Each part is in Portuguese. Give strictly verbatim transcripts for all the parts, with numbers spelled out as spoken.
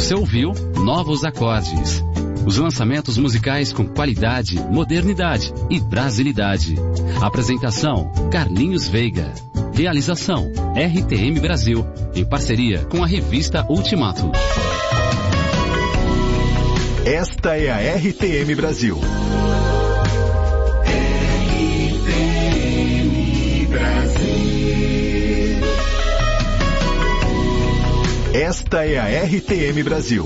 Você ouviu Novos Acordes. Os lançamentos musicais com qualidade, modernidade e brasilidade. Apresentação, Carlinhos Veiga. Realização, R T M Brasil, em parceria com a revista Ultimato. Esta é a R T M Brasil. R T M Brasil. Esta é a R T M Brasil.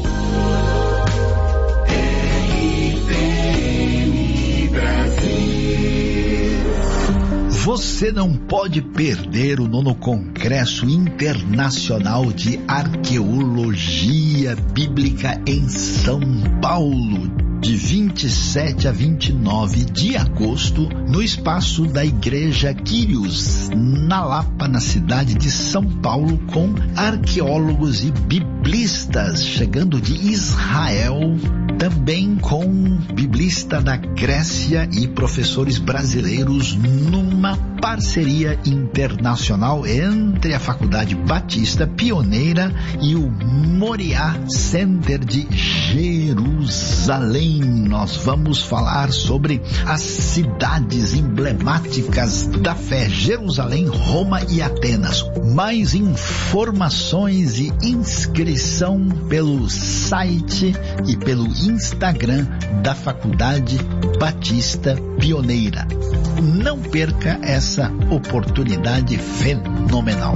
Você não pode perder o nono Congresso Internacional de Arqueologia Bíblica em São Paulo, de vinte e sete a vinte e nove de agosto, no espaço da Igreja Quírios, na Lapa, na cidade de São Paulo, com arqueólogos e biblistas chegando de Israel, também com biblista da Grécia e professores brasileiros, numa parceria internacional entre a Faculdade Batista Pioneira e o Moriá Center de Jerusalém. Nós vamos falar sobre as cidades emblemáticas da fé: Jerusalém, Roma e Atenas. Mais informações e inscrição pelo site e pelo Instagram da Faculdade Batista Pioneira. Não perca essa oportunidade fenomenal.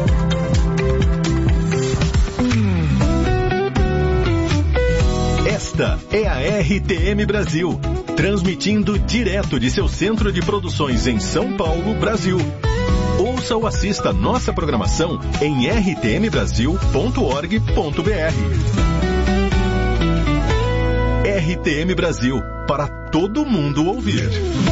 Esta é a R T M Brasil, transmitindo direto de seu centro de produções em São Paulo, Brasil. Ouça ou assista nossa programação em r t m brasil ponto org ponto b r. R T M Brasil, para todo mundo ouvir.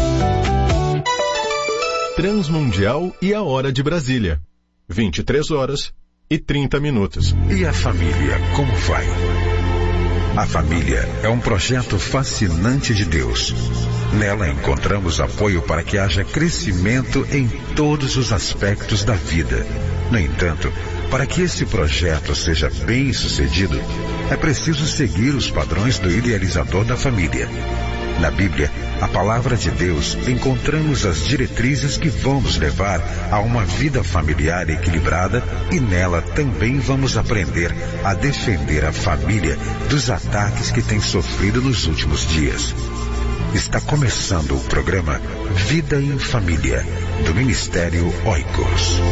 Transmundial e a Hora de Brasília. vinte e três horas e trinta minutos. E a família, como vai? A família é um projeto fascinante de Deus. Nela encontramos apoio para que haja crescimento em todos os aspectos da vida. No entanto, para que esse projeto seja bem sucedido, é preciso seguir os padrões do idealizador da família. Na Bíblia, a palavra de Deus, encontramos as diretrizes que vão nos levar a uma vida familiar equilibrada, e nela também vamos aprender a defender a família dos ataques que tem sofrido nos últimos dias. Está começando o programa Vida em Família, do Ministério Oikos.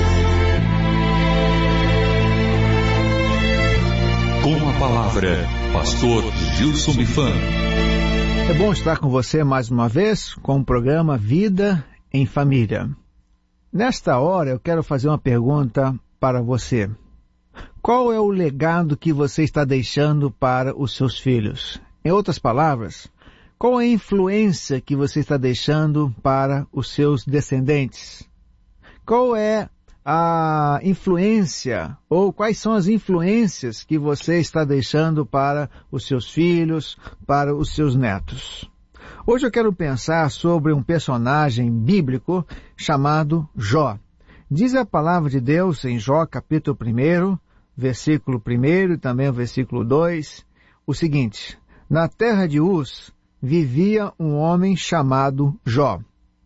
Com a palavra, Pastor Gilson Bifan. É bom estar com você mais uma vez com o programa Vida em Família. Nesta hora eu quero fazer uma pergunta para você. Qual é o legado que você está deixando para os seus filhos? Em outras palavras, qual é a influência que você está deixando para os seus descendentes? Qual é a influência, ou quais são as influências que você está deixando para os seus filhos, para os seus netos? Hoje eu quero pensar sobre um personagem bíblico chamado Jó. Diz a palavra de Deus em Jó, capítulo primeiro, versículo primeiro e também o versículo dois, o seguinte: na terra de Uz vivia um homem chamado Jó.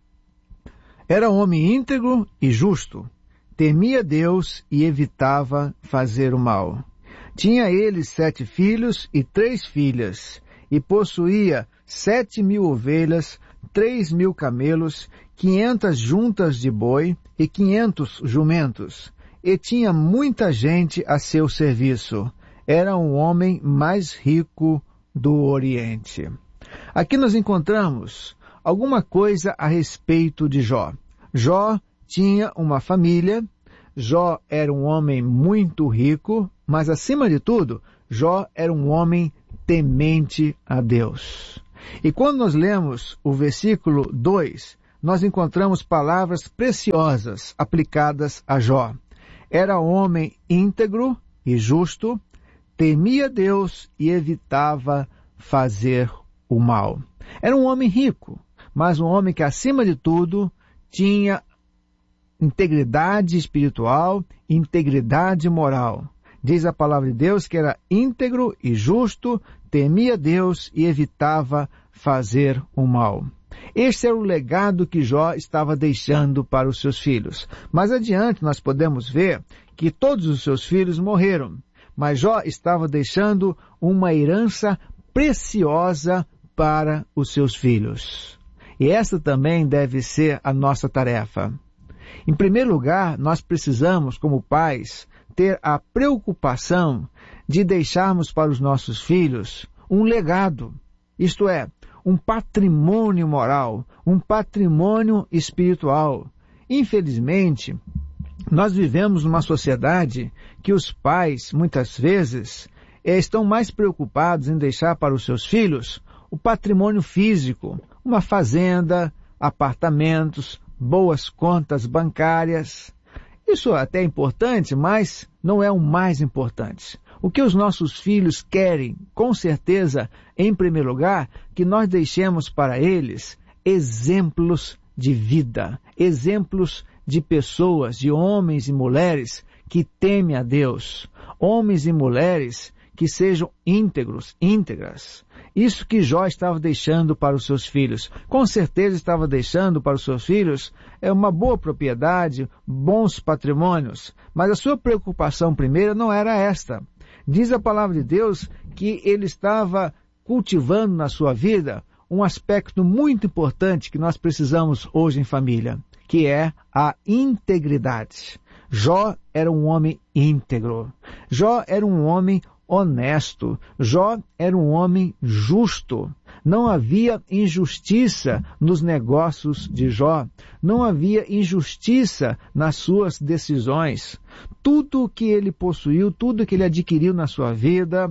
Era um homem íntegro e justo, temia Deus e evitava fazer o mal. Tinha ele sete filhos e três filhas, e possuía sete mil ovelhas, três mil camelos, quinhentas juntas de boi e quinhentos jumentos, e tinha muita gente a seu serviço. Era um homem mais rico do Oriente. Aqui nós encontramos alguma coisa a respeito de Jó. Jó tinha uma família, Jó era um homem muito rico, mas acima de tudo, Jó era um homem temente a Deus. E quando nós lemos o versículo dois, nós encontramos palavras preciosas aplicadas a Jó. Era um homem íntegro e justo, temia Deus e evitava fazer o mal. Era um homem rico, mas um homem que acima de tudo tinha integridade espiritual, integridade moral. Diz a palavra de Deus que era íntegro e justo, temia Deus e evitava fazer o mal. Este era o legado que Jó estava deixando para os seus filhos. Mais adiante nós podemos ver que todos os seus filhos morreram, mas Jó estava deixando uma herança preciosa para os seus filhos. E essa também deve ser a nossa tarefa. Em primeiro lugar, nós precisamos, como pais, ter a preocupação de deixarmos para os nossos filhos um legado, isto é, um patrimônio moral, um patrimônio espiritual. Infelizmente, nós vivemos numa sociedade que os pais, muitas vezes, estão mais preocupados em deixar para os seus filhos o patrimônio físico, uma fazenda, apartamentos, boas contas bancárias. Isso até é importante, mas não é o mais importante. O que os nossos filhos querem, com certeza, em primeiro lugar, que nós deixemos para eles exemplos de vida, exemplos de pessoas, de homens e mulheres que temem a Deus, homens e mulheres que sejam íntegros, íntegras. Isso que Jó estava deixando para os seus filhos. Com certeza estava deixando para os seus filhos é uma boa propriedade, bons patrimônios. Mas a sua preocupação primeira não era esta. Diz a palavra de Deus que ele estava cultivando na sua vida um aspecto muito importante que nós precisamos hoje em família, que é a integridade. Jó era um homem íntegro. Jó era um homem honesto. Jó era um homem justo. Não havia injustiça nos negócios de Jó. Não havia injustiça nas suas decisões. Tudo que ele possuiu, tudo que ele adquiriu na sua vida,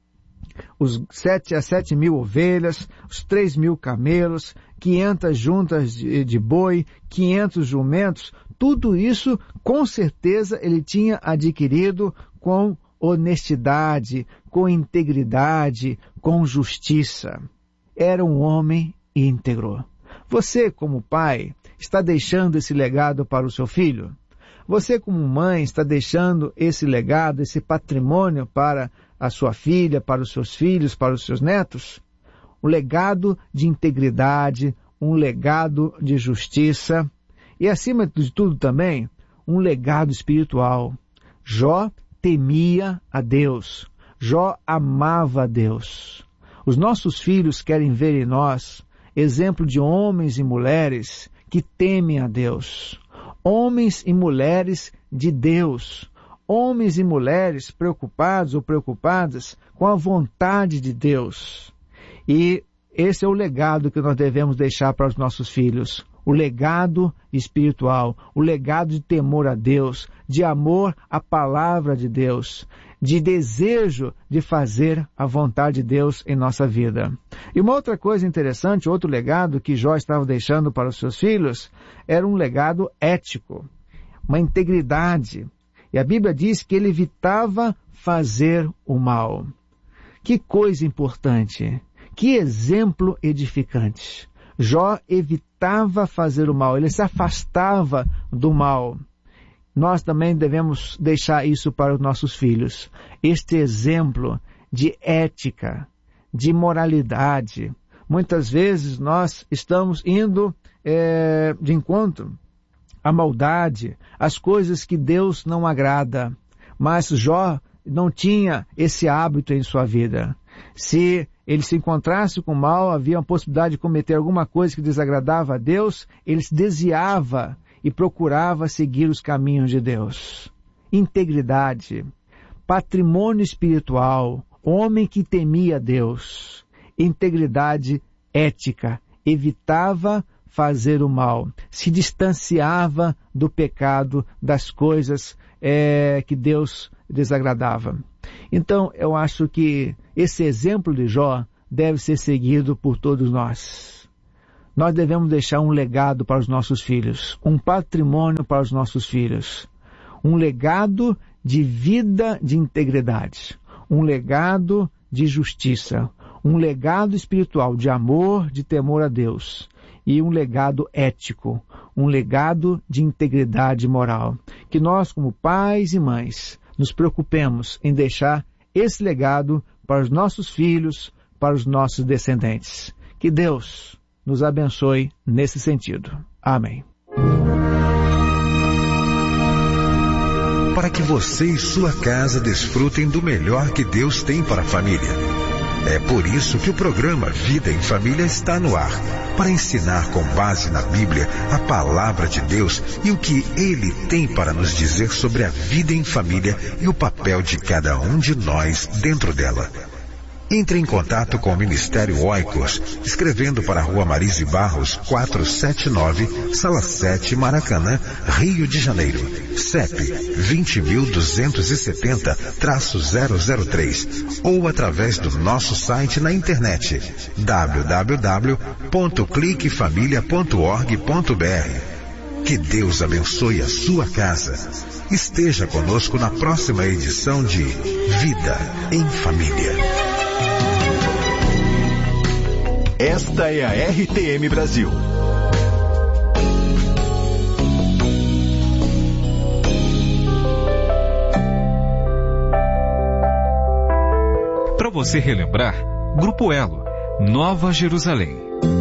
os sete a sete mil ovelhas, os três mil camelos, quinhentas juntas de, de boi, quinhentos jumentos, tudo isso, com certeza, ele tinha adquirido com honestidade, com integridade, com justiça. Era um homem íntegro. Você, como pai, está deixando esse legado para o seu filho? Você, como mãe, está deixando esse legado, esse patrimônio para a sua filha, para os seus filhos, para os seus netos? Um legado de integridade, um legado de justiça e, acima de tudo também, um legado espiritual. Jó temia a Deus. Jó amava a Deus. Os nossos filhos querem ver em nós exemplo de homens e mulheres que temem a Deus. Homens e mulheres de Deus. Homens e mulheres preocupados ou preocupadas com a vontade de Deus. E esse é o legado que nós devemos deixar para os nossos filhos. O legado espiritual, o legado de temor a Deus, de amor à palavra de Deus, de desejo de fazer a vontade de Deus em nossa vida. E uma outra coisa interessante, outro legado que Jó estava deixando para os seus filhos, era um legado ético, uma integridade. E a Bíblia diz que ele evitava fazer o mal. Que coisa importante, que exemplo edificante. Jó evitava fazer o mal, ele se afastava do mal. Nós também devemos deixar isso para os nossos filhos. Este exemplo de ética, de moralidade. Muitas vezes nós estamos indo é, de encontro à maldade, às coisas que Deus não agrada. Mas Jó não tinha esse hábito em sua vida. Se ele se encontrasse com o mal, havia uma possibilidade de cometer alguma coisa que desagradava a Deus, ele se desviava e procurava seguir os caminhos de Deus. Integridade, patrimônio espiritual, homem que temia Deus, integridade ética, evitava fazer o mal, se distanciava do pecado, das coisas é, que Deus desagradava. Então, eu acho que esse exemplo de Jó deve ser seguido por todos nós. Nós devemos deixar um legado para os nossos filhos, um patrimônio para os nossos filhos, um legado de vida de integridade, um legado de justiça, um legado espiritual de amor, de temor a Deus e um legado ético, um legado de integridade moral. Que nós, como pais e mães, nos preocupemos em deixar esse legado para os nossos filhos, para os nossos descendentes. Que Deus nos abençoe nesse sentido. Amém. Para que você e sua casa desfrutem do melhor que Deus tem para a família. É por isso que o programa Vida em Família está no ar, para ensinar com base na Bíblia a palavra de Deus e o que Ele tem para nos dizer sobre a vida em família e o papel de cada um de nós dentro dela. Entre em contato com o Ministério Oikos, escrevendo para a Rua Marise Barros, quatrocentos e setenta e nove, Sala sete, Maracanã, Rio de Janeiro. C E P vinte mil duzentos e setenta, zero zero três ou através do nosso site na internet w w w ponto clique família ponto org ponto b r. Que Deus abençoe a sua casa. Esteja conosco na próxima edição de Vida em Família. Esta é a R T M Brasil. Para você relembrar, Grupo Elo, Nova Jerusalém.